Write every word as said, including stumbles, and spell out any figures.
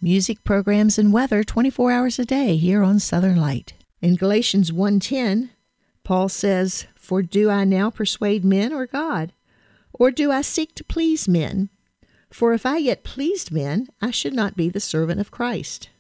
music programs and weather twenty-four hours a day here on Southern Light. In Galatians one ten, Paul says, "For do I now persuade men or God? Or do I seek to please men? For if I yet pleased men, I should not be the servant of Christ."